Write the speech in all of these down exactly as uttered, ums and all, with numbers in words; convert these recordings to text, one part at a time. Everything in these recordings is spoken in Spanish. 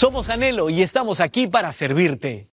Somos Anhelo y estamos aquí para servirte.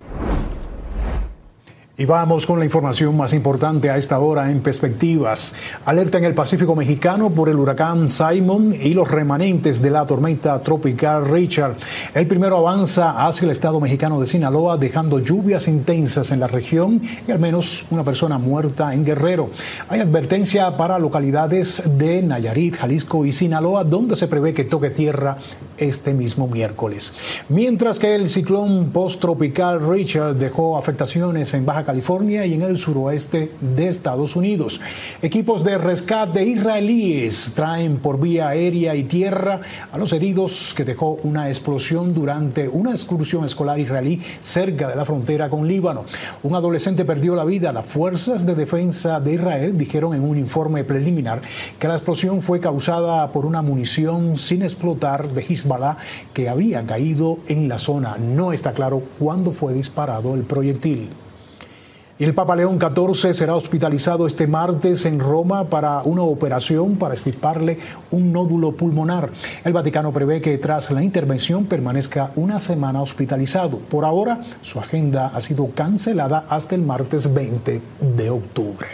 Y vamos con la información más importante a esta hora en Perspectivas. Alerta en el Pacífico Mexicano por el huracán Simon y los remanentes de la tormenta tropical Richard. El primero avanza hacia el estado mexicano de Sinaloa, dejando lluvias intensas en la región y al menos una persona muerta en Guerrero. Hay advertencia para localidades de Nayarit, Jalisco y Sinaloa, donde se prevé que toque tierra este mismo miércoles. Mientras que el ciclón posttropical Richard dejó afectaciones en Baja California y en el suroeste de Estados Unidos. Equipos de rescate israelíes traen por vía aérea y tierra a los heridos que dejó una explosión durante una excursión escolar israelí cerca de la frontera con Líbano. Un adolescente perdió la vida. Las fuerzas de defensa de Israel dijeron en un informe preliminar que la explosión fue causada por una munición sin explotar de Hezbollah que había caído en la zona. No está claro cuándo fue disparado el proyectil. Y el Papa León catorce será hospitalizado este martes en Roma para una operación para extirparle un nódulo pulmonar. El Vaticano prevé que tras la intervención permanezca una semana hospitalizado. Por ahora, su agenda ha sido cancelada hasta el martes veinte de octubre.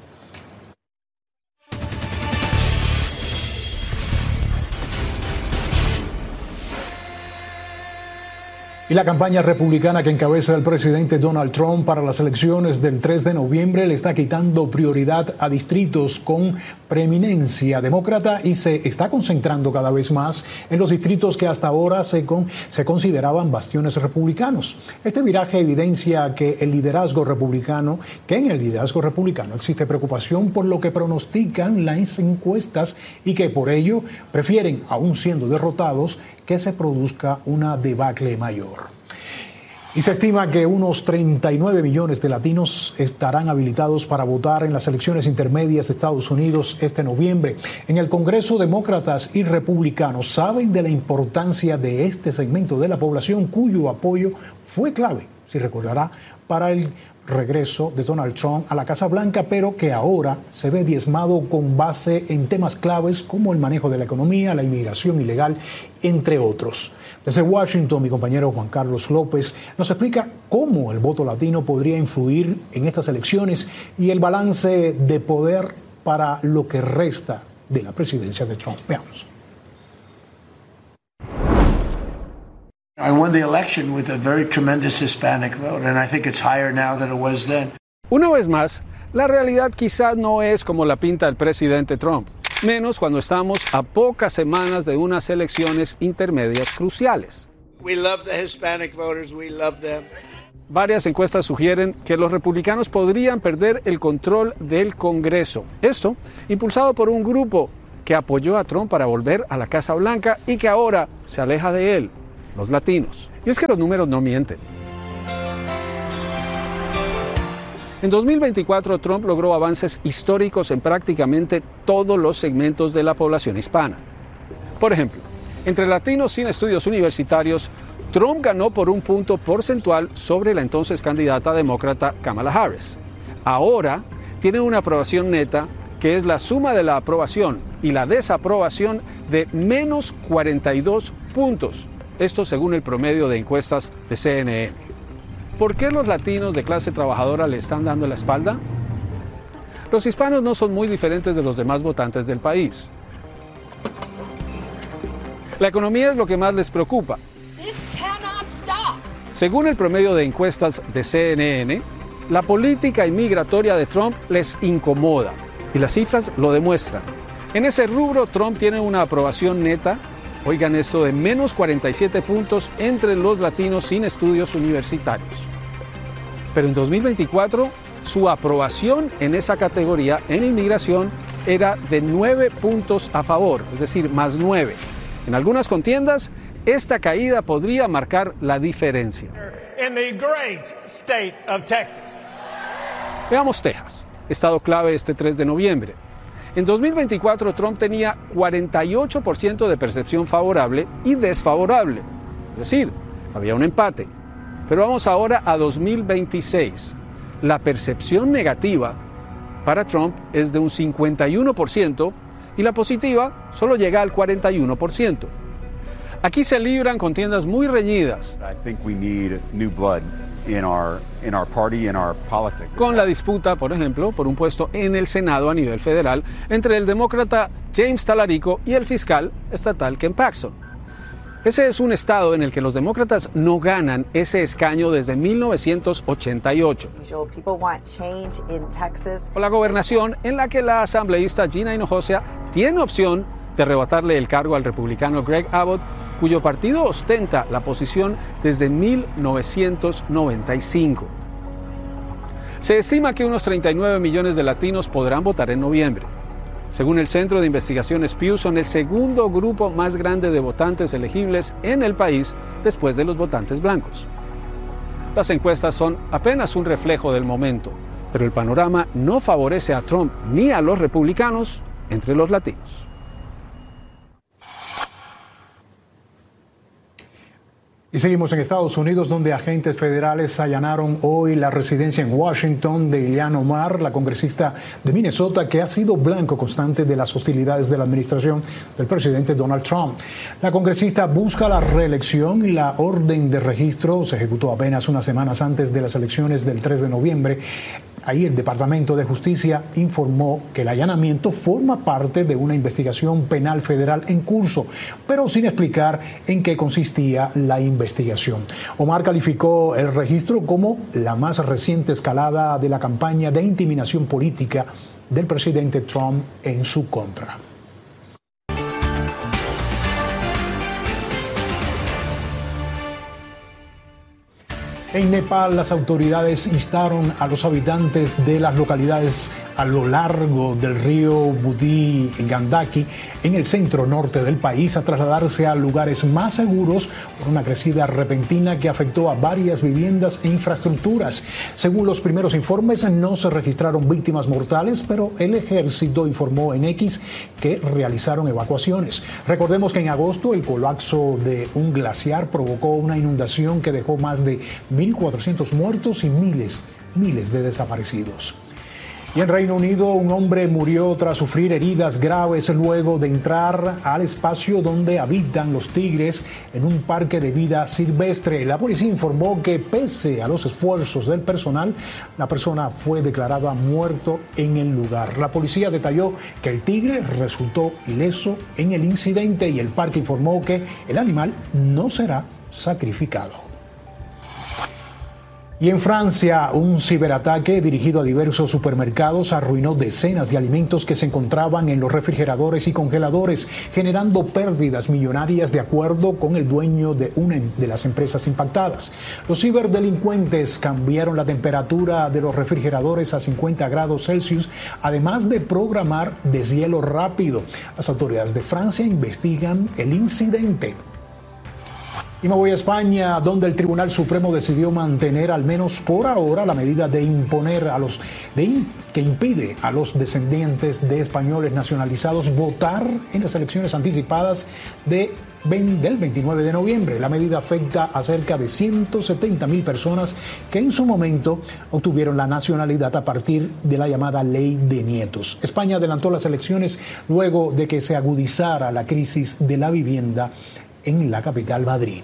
Y la campaña republicana que encabeza el presidente Donald Trump para las elecciones del tres de noviembre le está quitando prioridad a distritos con preeminencia demócrata y se está concentrando cada vez más en los distritos que hasta ahora se, con, se consideraban bastiones republicanos. Este viraje evidencia que el liderazgo republicano, que en el liderazgo republicano existe preocupación por lo que pronostican las encuestas y que por ello prefieren, aún siendo derrotados, que se produzca una debacle mayor. Y se estima que unos treinta y nueve millones de latinos estarán habilitados para votar en las elecciones intermedias de Estados Unidos este noviembre. En el Congreso, demócratas y republicanos saben de la importancia de este segmento de la población cuyo apoyo fue clave, si recordará, para el regreso de Donald Trump a la Casa Blanca, pero que ahora se ve diezmado con base en temas claves como el manejo de la economía, la inmigración ilegal, entre otros. Desde Washington, mi compañero Juan Carlos López nos explica cómo el voto latino podría influir en estas elecciones y el balance de poder para lo que resta de la presidencia de Trump. Veamos. I won the election with a very tremendous Hispanic vote, and I think it's higher now than it was then. Una vez más, la realidad quizás no es como la pinta el presidente Trump, menos cuando estamos a pocas semanas de unas elecciones intermedias cruciales. We love the Hispanic voters, we love them. Varias encuestas sugieren que los republicanos podrían perder el control del Congreso. Esto impulsado por un grupo que apoyó a Trump para volver a la Casa Blanca y que ahora se aleja de él. Los latinos. Y es que los números no mienten. En dos mil veinticuatro, Trump logró avances históricos en prácticamente todos los segmentos de la población hispana. Por ejemplo, entre latinos sin estudios universitarios, Trump ganó por un punto porcentual sobre la entonces candidata demócrata Kamala Harris. Ahora tiene una aprobación neta que es la suma de la aprobación y la desaprobación de menos cuarenta y dos puntos. Esto según el promedio de encuestas de C N N. ¿Por qué los latinos de clase trabajadora le están dando la espalda? Los hispanos no son muy diferentes de los demás votantes del país. La economía es lo que más les preocupa. Según el promedio de encuestas de C N N, la política inmigratoria de Trump les incomoda y las cifras lo demuestran. En ese rubro, Trump tiene una aprobación neta. Oigan esto, de menos cuarenta y siete puntos entre los latinos sin estudios universitarios. Pero en dos mil veinticuatro, su aprobación en esa categoría en inmigración era de nueve puntos a favor, es decir, más nueve. En algunas contiendas, esta caída podría marcar la diferencia. In the great state of Texas. Veamos Texas, estado clave este tres de noviembre. En dos mil veinticuatro, Trump tenía cuarenta y ocho por ciento de percepción favorable y desfavorable. Es decir, había un empate. Pero vamos ahora a dos mil veintiséis. La percepción negativa para Trump es de un cincuenta y uno por ciento y la positiva solo llega al cuarenta y uno por ciento. Aquí se libran contiendas muy reñidas, con la disputa, por ejemplo, por un puesto en el Senado a nivel federal entre el demócrata James Talarico y el fiscal estatal Ken Paxton. Ese es un estado en el que los demócratas no ganan ese escaño desde mil novecientos ochenta y ocho. O la gobernación en la que la asambleísta Gina Hinojosa tiene opción de arrebatarle el cargo al republicano Greg Abbott, cuyo partido ostenta la posición desde mil novecientos noventa y cinco. Se estima que unos treinta y nueve millones de latinos podrán votar en noviembre. Según el Centro de Investigaciones Pew, son el segundo grupo más grande de votantes elegibles en el país después de los votantes blancos. Las encuestas son apenas un reflejo del momento, pero el panorama no favorece a Trump ni a los republicanos entre los latinos. Y seguimos en Estados Unidos, donde agentes federales allanaron hoy la residencia en Washington de Ilhan Omar, la congresista de Minnesota, que ha sido blanco constante de las hostilidades de la administración del presidente Donald Trump. La congresista busca la reelección y la orden de registro se ejecutó apenas unas semanas antes de las elecciones del tres de noviembre. Ahí el Departamento de Justicia informó que el allanamiento forma parte de una investigación penal federal en curso, pero sin explicar en qué consistía la investigación. Omar calificó el registro como la más reciente escalada de la campaña de intimidación política del presidente Trump en su contra. En Nepal, las autoridades instaron a los habitantes de las localidades a lo largo del río Budi Gandaki, en el centro norte del país, a trasladarse a lugares más seguros por una crecida repentina que afectó a varias viviendas e infraestructuras. Según los primeros informes, no se registraron víctimas mortales, pero el ejército informó en X que realizaron evacuaciones. Recordemos que en agosto el colapso de un glaciar provocó una inundación que dejó más de mil cuatrocientos muertos y miles, miles de desaparecidos. Y en Reino Unido, un hombre murió tras sufrir heridas graves luego de entrar al espacio donde habitan los tigres en un parque de vida silvestre. La policía informó que, pese a los esfuerzos del personal, la persona fue declarada muerto en el lugar. La policía detalló que el tigre resultó ileso en el incidente y el parque informó que el animal no será sacrificado. Y en Francia, un ciberataque dirigido a diversos supermercados arruinó decenas de alimentos que se encontraban en los refrigeradores y congeladores, generando pérdidas millonarias de acuerdo con el dueño de una de las empresas impactadas. Los ciberdelincuentes cambiaron la temperatura de los refrigeradores a cincuenta grados Celsius, además de programar deshielo rápido. Las autoridades de Francia investigan el incidente. Y me voy a España, donde el Tribunal Supremo decidió mantener, al menos por ahora, la medida de imponer a los de in, que impide a los descendientes de españoles nacionalizados votar en las elecciones anticipadas de, del veintinueve de noviembre. La medida afecta a cerca de ciento setenta mil personas que en su momento obtuvieron la nacionalidad a partir de la llamada Ley de Nietos. España adelantó las elecciones luego de que se agudizara la crisis de la vivienda en la capital, Madrid.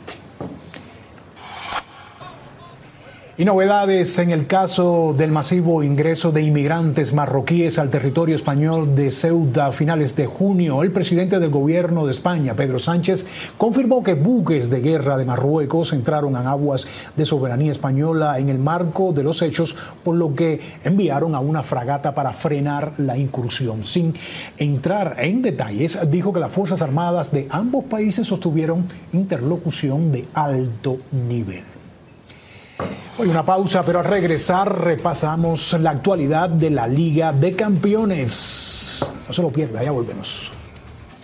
Y novedades en el caso del masivo ingreso de inmigrantes marroquíes al territorio español de Ceuta a finales de junio. El presidente del gobierno de España, Pedro Sánchez, confirmó que buques de guerra de Marruecos entraron en aguas de soberanía española en el marco de los hechos, por lo que enviaron a una fragata para frenar la incursión. Sin entrar en detalles, dijo que las Fuerzas Armadas de ambos países sostuvieron interlocución de alto nivel. Hoy una pausa, pero al regresar repasamos la actualidad de la Liga de Campeones. No se lo pierda, ya volvemos.